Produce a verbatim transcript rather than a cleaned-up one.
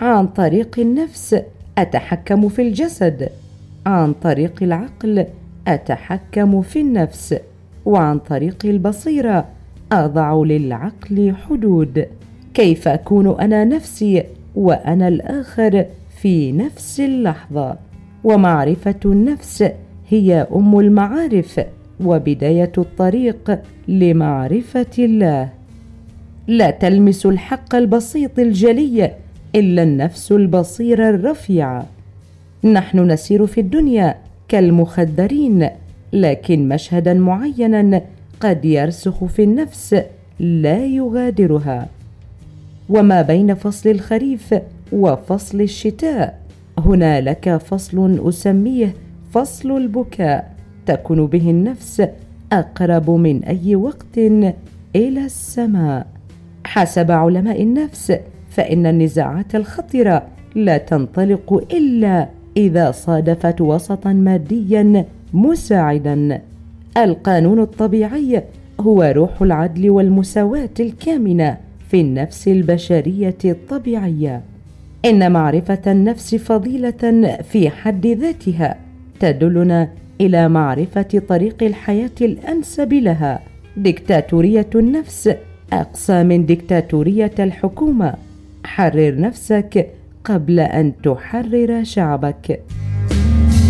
عن طريق النفس أتحكم في الجسد، عن طريق العقل أتحكم في النفس، وعن طريق البصيرة أضع للعقل حدود. كيف أكون أنا نفسي وأنا الآخر في نفس اللحظة؟ ومعرفة النفس هي أم المعارف وبداية الطريق لمعرفة الله. لا تلمس الحق البسيط الجلي إلا النفس البصيرة الرفيعة. نحن نسير في الدنيا كالمخدرين، لكن مشهدا معينا قد يرسخ في النفس لا يغادرها. وما بين فصل الخريف وفصل الشتاء هنالك فصل أسميه فصل البكاء، تكون به النفس أقرب من أي وقت إلى السماء. حسب علماء النفس فإن النزاعات الخطرة لا تنطلق إلا إذا صادفت وسطا ماديا مساعدا. القانون الطبيعي هو روح العدل والمساواة الكامنة في النفس البشرية الطبيعية. إن معرفة النفس فضيلة في حد ذاتها، تدلنا إلى معرفة طريق الحياة الأنسب لها. ديكتاتورية النفس أقسى من ديكتاتورية الحكومة. حرر نفسك قبل أن تحرر شعبك.